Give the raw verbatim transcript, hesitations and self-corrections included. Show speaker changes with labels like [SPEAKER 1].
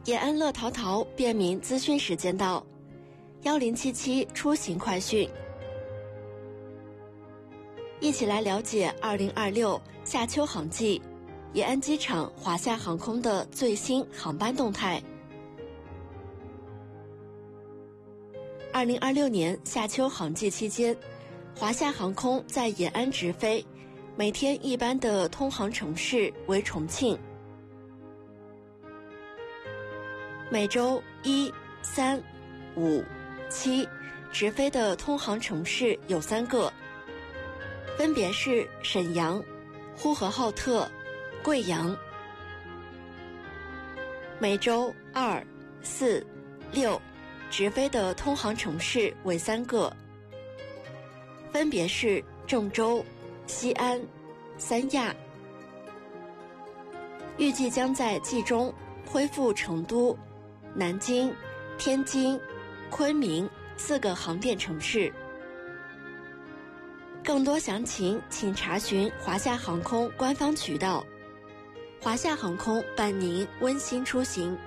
[SPEAKER 1] 延安乐淘淘便民资讯时间到，幺零七七出行快讯，一起来了解二零二六夏秋航季延安机场华夏航空的最新航班动态。二零二六年夏秋航季期间，华夏航空在延安直飞，每天一班的通航城市为重庆。每周一、三、五、七直飞的通航城市有三个，分别是沈阳、呼和浩特、贵阳。每周二、四、六直飞的通航城市为三个，分别是郑州、西安、三亚。预计将在季中恢复成都、南京、天津、昆明四个航点城市。更多详情请查询华夏航空官方渠道。华夏航空伴您温馨出行。